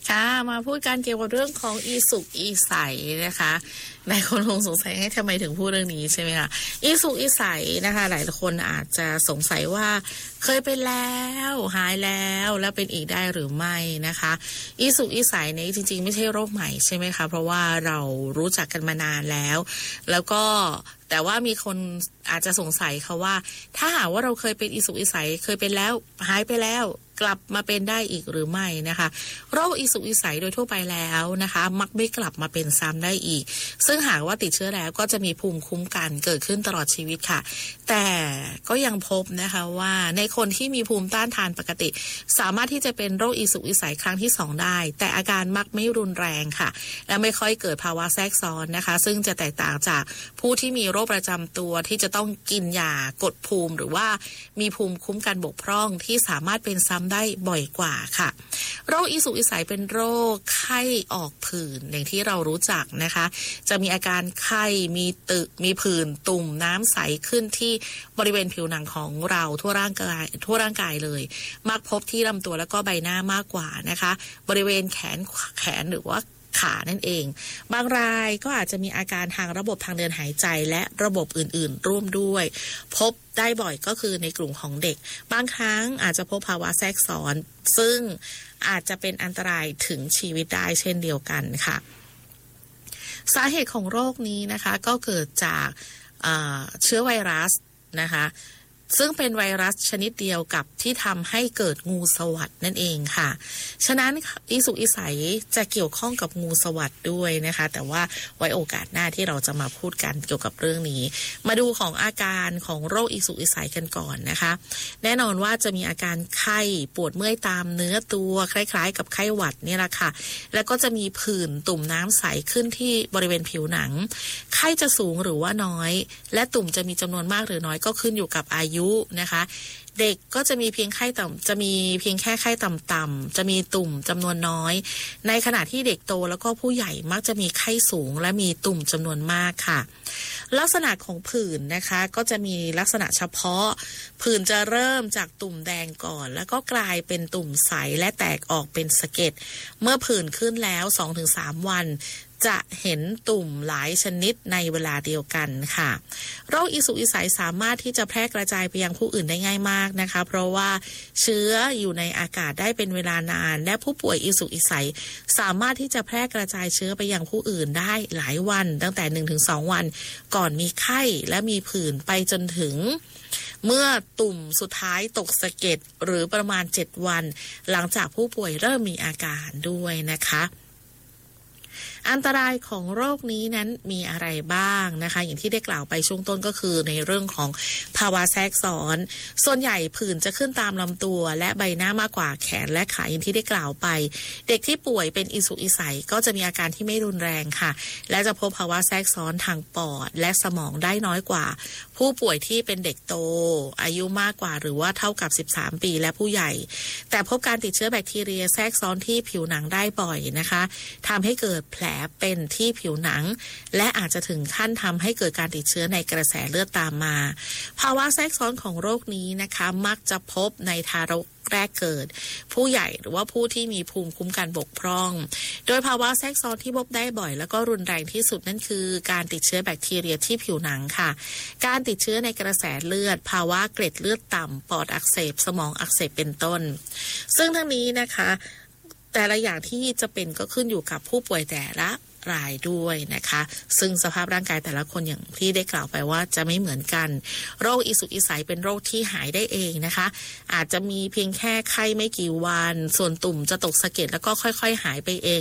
ค่ะมาพูดกันเกี่ยวกับเรื่องของอีสุกอีใสนะคะหลายคนคงสงสัยให้ทำไมถึงพูดเรื่องนี้ใช่ไหมคะอีสุกอีใสนะคะหลายคนอาจจะสงสัยว่าเคยเป็นแล้วหายแล้วเป็นอีกได้หรือไม่นะคะอีสุกอีใสเนี่ยจริงๆไม่ใช่โรคใหม่ใช่ไหมคะเพราะว่าเรารู้จักกันมานานแล้วก็แต่ว่ามีคนอาจจะสงสัยค่ะว่าถ้าหากว่าเราเคยเป็นอีสุกอีใสเคยเป็นแล้วหายไปแล้วกลับมาเป็นได้อีกหรือไม่นะคะโรคอีสุกอีใสโดยทั่วไปแล้วนะคะมักไม่กลับมาเป็นซ้ำได้อีกซึ่งหากว่าติดเชื้อแล้วก็จะมีภูมิคุ้มกันเกิดขึ้นตลอดชีวิตค่ะแต่ก็ยังพบนะคะว่าในคนที่มีภูมิต้านทานปกติสามารถที่จะเป็นโรคอีสุกอีใสครั้งที่2ได้แต่อาการมักไม่รุนแรงค่ะและไม่ค่อยเกิดภาวะแทรกซ้อนนะคะซึ่งจะแตกต่างจากผู้ที่มีโรคประจำตัวที่จะต้องกินยากดภูมิหรือว่ามีภูมิคุ้มกันบกพร่องที่สามารถเป็นซ้ำได้บ่อยกว่าค่ะโรคอีสุกอีใสเป็นโรคไข้ออกผื่นอย่างที่เรารู้จักนะคะจะมีอาการไข้มีผื่นตุ่มน้ำใสขึ้นที่บริเวณผิวหนังของเราทั่วร่างกายเลยมักพบที่ลำตัวแล้วก็ใบหน้ามากกว่านะคะบริเวณแขนหรือว่าขานั่นเองบางรายก็อาจจะมีอาการทางระบบทางเดินหายใจและระบบอื่นๆร่วมด้วยพบได้บ่อยก็คือในกลุ่มของเด็กบางครั้งอาจจะพบภาวะแทรกซ้อนซึ่งอาจจะเป็นอันตรายถึงชีวิตได้เช่นเดียวกันค่ะสาเหตุของโรคนี้นะคะก็เกิดจากเชื้อไวรัสนะคะซึ่งเป็นไวรัสชนิดเดียวกับที่ทำให้เกิดงูสวัสด์นั่นเองค่ะฉะนั้นอีสุกอีใสจะเกี่ยวข้องกับงูสวัสด์ด้วยนะคะแต่ว่าไว้โอกาสหน้าที่เราจะมาพูดกันเกี่ยวกับเรื่องนี้มาดูของอาการของโรคอีสุกอีใสกันก่อนนะคะแน่นอนว่าจะมีอาการไข้ปวดเมื่อยตามเนื้อตัวคล้ายๆกับไข้หวัดนี่แหละค่ะแล้วก็จะมีผื่นตุ่มน้ำใสขึ้นที่บริเวณผิวหนังไข้จะสูงหรือว่าน้อยและตุ่มจะมีจำนวนมากหรือน้อยก็ขึ้นอยู่กับอายุนะคะเด็กก็จะมีเพียงแค่ไข้ต่ำๆจะมีตุ่มจำนวนน้อยในขณะที่เด็กโตแล้วก็ผู้ใหญ่มักจะมีไข้สูงและมีตุ่มจำนวนมากค่ะลักษณะของผื่นนะคะก็จะมีลักษณะเฉพาะผื่นจะเริ่มจากตุ่มแดงก่อนแล้วก็กลายเป็นตุ่มใสและแตกออกเป็นสะเก็ดเมื่อผื่นขึ้นแล้ว 2-3 วันจะเห็นตุ่มหลายชนิดในเวลาเดียวกันค่ะโรคอีสุกอีใสสามารถที่จะแพร่กระจายไปยังผู้อื่นได้ง่ายมากนะคะเพราะว่าเชื้ออยู่ในอากาศได้เป็นเวลานานและผู้ป่วยอีสุกอีใสสามารถที่จะแพร่กระจายเชื้อไปยังผู้อื่นได้หลายวันตั้งแต่ 1-2 วันก่อนมีไข้และมีผื่นไปจนถึงเมื่อตุ่มสุดท้ายตกสะเก็ดหรือประมาณ7 วันหลังจากผู้ป่วยเริ่มมีอาการด้วยนะคะอันตรายของโรคนี้นั้นมีอะไรบ้างนะคะอย่างที่ได้กล่าวไปช่วงต้นก็คือในเรื่องของภาวะแทรกซ้อนส่วนใหญ่ผื่นจะขึ้นตามลำตัวและใบหน้ามากกว่าแขนและขาอย่างที่ได้กล่าวไปเด็กที่ป่วยเป็นอีสุกอีใสก็จะมีอาการที่ไม่รุนแรงค่ะและจะพบภาวะแทรกซ้อนทางปอดและสมองได้น้อยกว่าผู้ป่วยที่เป็นเด็กโตอายุมากกว่าหรือว่าเท่ากับ13 ปีและผู้ใหญ่แต่พบการติดเชื้อแบคทีเรียแทรกซ้อนที่ผิวหนังได้บ่อยนะคะทำให้เกิดแผลเป็นที่ผิวหนังและอาจจะถึงขั้นทำให้เกิดการติดเชื้อในกระแสเลือดตามมาภาวะแทรกซ้อนของโรคนี้นะคะมักจะพบในทารกแรกเกิดผู้ใหญ่หรือว่าผู้ที่มีภูมิคุ้มกันบกพร่องโดยภาวะแทรกซ้อนที่พบได้บ่อยแล้วก็รุนแรงที่สุดนั่นคือการติดเชื้อแบคทีเรียที่ผิวหนังค่ะการติดเชื้อในกระแสเลือดภาวะเกล็ดเลือดต่ำปอดอักเสบสมองอักเสบเป็นต้นซึ่งทั้งนี้นะคะแต่ละอย่างที่จะเป็นก็ขึ้นอยู่กับผู้ป่วยแต่ละรายด้วยนะคะซึ่งสภาพร่างกายแต่ละคนอย่างที่ได้กล่าวไปว่าจะไม่เหมือนกันโรคอีสุกอีใสเป็นโรคที่หายได้เองนะคะอาจจะมีเพียงแค่ไข้ไม่กี่วันส่วนตุ่มจะตกสะเก็ดแล้วก็ค่อยๆหายไปเอง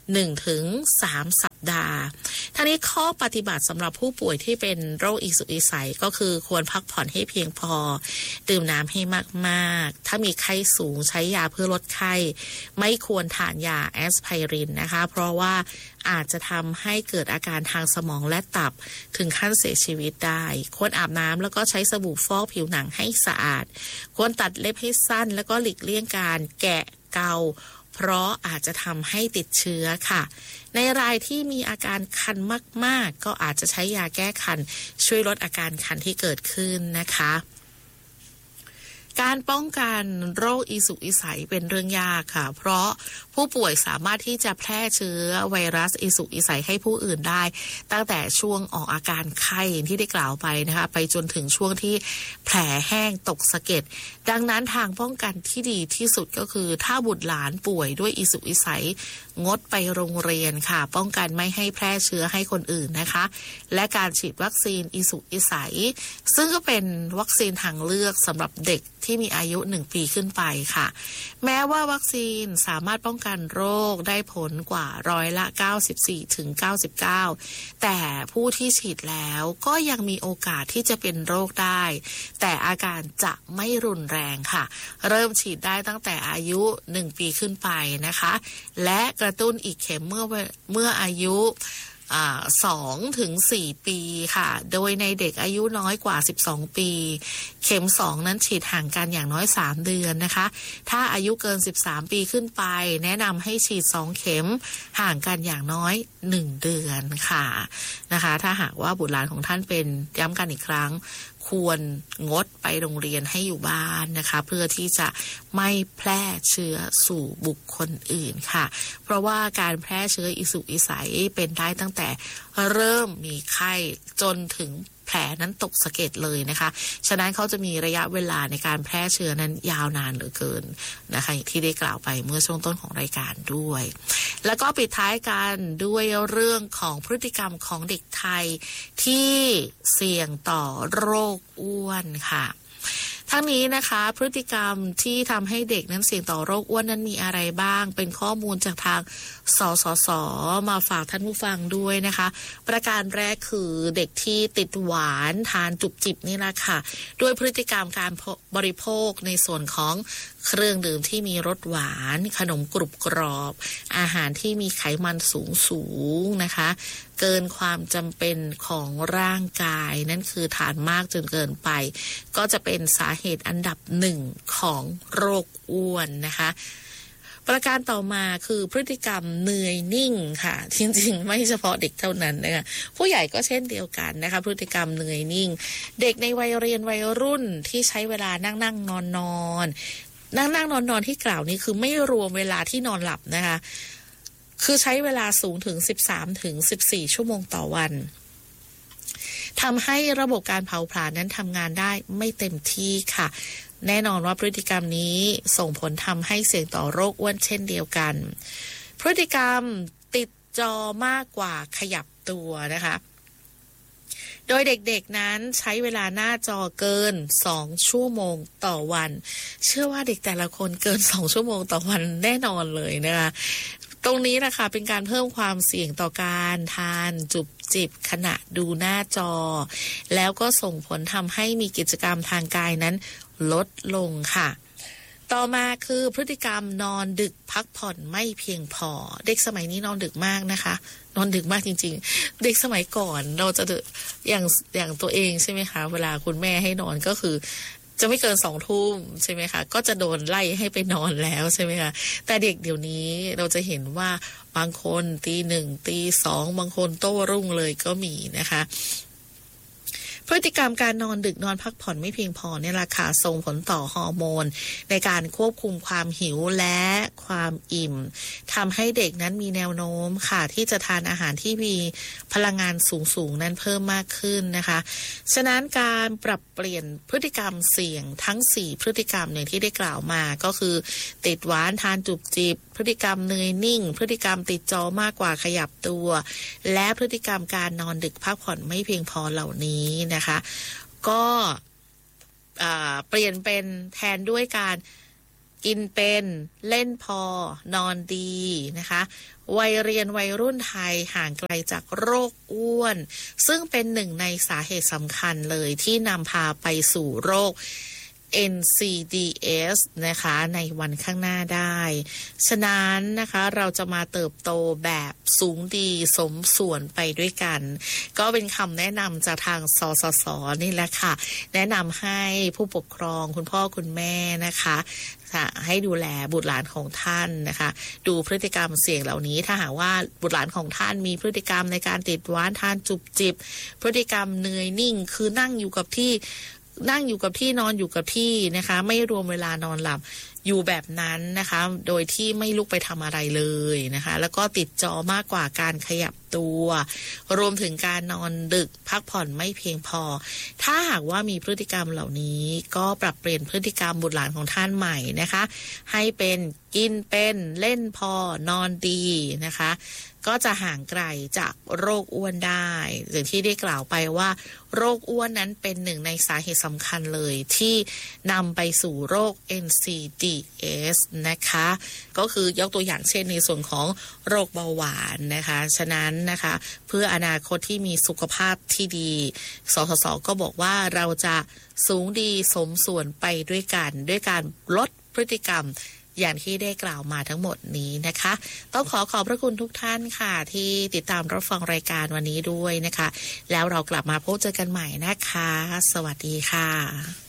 1-3 สัปดาห์ทั้งนี้ข้อปฏิบัติสำหรับผู้ป่วยที่เป็นโรคอีสุกอีใสก็คือควรพักผ่อนให้เพียงพอดื่มน้ำให้มากๆถ้ามีไข้สูงใช้ยาเพื่อลดไข้ไม่ควรทานยาแอสไพรินนะคะเพราะว่าอาจจะทำให้เกิดอาการทางสมองและตับถึงขั้นเสียชีวิตได้ควรอาบน้ำแล้วก็ใช้สบู่ฟอกผิวหนังให้สะอาดควรตัดเล็บให้สั้นแล้วก็หลีกเลี่ยงการแกะเกาเพราะอาจจะทำให้ติดเชื้อค่ะในรายที่มีอาการคันมากๆก็อาจจะใช้ยาแก้คันช่วยลดอาการคันที่เกิดขึ้นนะคะการป้องกันโรคอีสุกอีใสเป็นเรื่องยากค่ะเพราะผู้ป่วยสามารถที่จะแพร่เชื้อไวรัสอีสุกอีใสให้ผู้อื่นได้ตั้งแต่ช่วงออกอาการไข้ที่ได้กล่าวไปนะคะไปจนถึงช่วงที่แผลแห้งตกสะเก็ดดังนั้นทางป้องกันที่ดีที่สุดก็คือถ้าบุตรหลานป่วยด้วยอีสุกอีใสงดไปโรงเรียนค่ะป้องกันไม่ให้แพร่เชื้อให้คนอื่นนะคะและการฉีดวัคซีนอีสุกอีใสซึ่งก็เป็นวัคซีนทางเลือกสำหรับเด็กที่มีอายุ1 ปีขึ้นไปค่ะแม้ว่าวัคซีนสามารถป้องกันโรคได้ผลกว่า94 ถึง 99แต่ผู้ที่ฉีดแล้วก็ยังมีโอกาสที่จะเป็นโรคได้แต่อาการจะไม่รุนแรงค่ะเริ่มฉีดได้ตั้งแต่อายุ1 ปีขึ้นไปนะคะและกระตุ้นอีกเข็มเมื่ออายุ2 ถึง 4 ปีค่ะโดยในเด็กอายุน้อยกว่า12 ปีเข็ม2นั้นฉีดห่างกันอย่างน้อย3 เดือนนะคะถ้าอายุเกิน13 ปีขึ้นไปแนะนำให้ฉีด2 เข็มห่างกันอย่างน้อย1 เดือนค่ะนะคะถ้าหากว่าบุตรหลานของท่านเป็นย้ำกันอีกครั้งควรงดไปโรงเรียนให้อยู่บ้านนะคะเพื่อที่จะไม่แพร่เชื้อสู่บุคคลอื่นค่ะเพราะว่าการแพร่เชื้ออีสุกอีใสเป็นได้ตั้งแต่เริ่มมีไข้จนถึงแผลนั้นตกสะเก็ดเลยนะคะฉะนั้นเขาจะมีระยะเวลาในการแพร่เชื้อนั้นยาวนานเหลือเกินนะคะอย่างที่ได้กล่าวไปเมื่อช่วงต้นของรายการด้วยแล้วก็ปิดท้ายกันด้วยเรื่องของพฤติกรรมของเด็กไทยที่เสี่ยงต่อโรคอ้วนค่ะทั้งนี้นะคะพฤติกรรมที่ทำให้เด็กนั้นเสี่ยงต่อโรคอ้วนนั้นมีอะไรบ้างเป็นข้อมูลจากทางสสส.มาฝากท่านผู้ฟังด้วยนะคะประการแรกคือเด็กที่ติดหวานทานจุบจิบนี่แหละค่ะด้วยพฤติกรรมการบริโภคในส่วนของเครื่องดื่มที่มีรสหวานขนมกรุบกรอบอาหารที่มีไขมันสูงนะคะเกินความจำเป็นของร่างกายนั่นคือทานมากจนเกินไปก็จะเป็นสาเหตุอันดับ1ของโรคอ้วนนะคะประการต่อมาคือพฤติกรรมเหนื่อยนิ่งค่ะจริงๆไม่เฉพาะเด็กเท่านั้นนะคะผู้ใหญ่ก็เช่นเดียวกันนะคะพฤติกรรมเหนื่อยนิ่งเด็กในวัยเรียนวัยรุ่นที่ใช้เวลานั่งนอนที่กล่าวนี้คือไม่รวมเวลาที่นอนหลับนะคะคือใช้เวลาสูงถึง13 ถึง 14 ชั่วโมงต่อวันทำให้ระบบการเผาผลาญนั้นทำงานได้ไม่เต็มที่ค่ะแน่นอนว่าพฤติกรรมนี้ส่งผลทำให้เสี่ยงต่อโรคอ้วนเช่นเดียวกันพฤติกรรมติดจอมากกว่าขยับตัวนะคะโดยเด็กๆนั้นใช้เวลาหน้าจอเกิน2 ชั่วโมงต่อวันเชื่อว่าเด็กแต่ละคนเกิน2 ชั่วโมงต่อวันแน่นอนเลยนะคะตรงนี้นะคะเป็นการเพิ่มความเสี่ยงต่อการทานจุบจิบขณะดูหน้าจอแล้วก็ส่งผลทำให้มีกิจกรรมทางกายนั้นลดลงค่ะต่อมาคือพฤติกรรมนอนดึกพักผ่อนไม่เพียงพอเด็กสมัยนี้นอนดึกมากนะคะนอนดึกมากจริงๆเด็กสมัยก่อนเราจะอย่างตัวเองใช่ไหมคะเวลาคุณแม่ให้นอนก็คือจะไม่เกิน2 ทุ่มใช่ไหมคะก็จะโดนไล่ให้ไปนอนแล้วใช่ไหมคะแต่เด็กเดี๋ยวนี้เราจะเห็นว่าบางคนตี 1 ตี 2บางคนโต้รุ่งเลยก็มีนะคะพฤติกรรมการนอนดึกนอนพักผ่อนไม่เพียงพอเนี่ยแหละค่ะส่งผลต่อฮอร์โมนในการควบคุมความหิวและความอิ่มทำให้เด็กนั้นมีแนวโน้มค่ะที่จะทานอาหารที่มีพลังงานสูงนั้นเพิ่มมากขึ้นนะคะฉะนั้นการปรับเปลี่ยนพฤติกรรมเสี่ยงทั้ง4พฤติกรรมอย่างที่ได้กล่าวมาก็คือติดหวานทานจุบจิบพฤติกรรมเหนื่อยนิ่งพฤติกรรมติดจอมากกว่าขยับตัวและพฤติกรรมการนอนดึกพักผ่อนไม่เพียงพอเหล่านี้นะคะก็เปลี่ยนเป็นแทนด้วยการกินเป็นเล่นพอนอนดีนะคะวัยเรียนวัยรุ่นไทยห่างไกลจากโรคอ้วนซึ่งเป็นหนึ่งในสาเหตุสำคัญเลยที่นำพาไปสู่โรคNCDs นะคะในวันข้างหน้าได้ฉะนั้นนะคะเราจะมาเติบโตแบบสูงดีสมส่วนไปด้วยกันก็เป็นคำแนะนำจากทางสสส.นี่แหละค่ะแนะนำให้ผู้ปกครองคุณพ่อคุณแม่นะคะให้ดูแลบุตรหลานของท่านนะคะดูพฤติกรรมเสี่ยงเหล่านี้ถ้าหากว่าบุตรหลานของท่านมีพฤติกรรมในการติดหวานทานจุบจิบพฤติกรรมเหนื่อยนิ่งคือนั่งอยู่กับที่นั่งอยู่กับที่นอนอยู่กับที่นะคะไม่รวมเวลานอนหลับอยู่แบบนั้นนะคะโดยที่ไม่ลุกไปทำอะไรเลยนะคะแล้วก็ติดจอมากกว่าการขยับตัวรวมถึงการนอนดึกพักผ่อนไม่เพียงพอถ้าหากว่ามีพฤติกรรมเหล่านี้ก็ปรับเปลี่ยนพฤติกรรมบุตรหลานของท่านใหม่นะคะให้เป็นกินเป็นเล่นพอนอนดีนะคะก็จะห่างไกลจากโรคอ้วนได้อย่างที่ได้กล่าวไปว่าโรคอ้วนนั้นเป็นหนึ่งในสาเหตุสำคัญเลยที่นำไปสู่โรค NCDs นะคะก็คือยกตัวอย่างเช่นในส่วนของโรคเบาหวานนะคะฉะนั้นนะคะเพื่ออนาคตที่มีสุขภาพที่ดีสสสก็บอกว่าเราจะสูงดีสมส่วนไปด้วยกันด้วยการลดพฤติกรรมอย่างที่ได้กล่าวมาทั้งหมดนี้นะคะต้องขอบพระคุณทุกท่านค่ะที่ติดตามรับฟังรายการวันนี้ด้วยนะคะแล้วเรากลับมาพบเจอกันใหม่นะคะสวัสดีค่ะ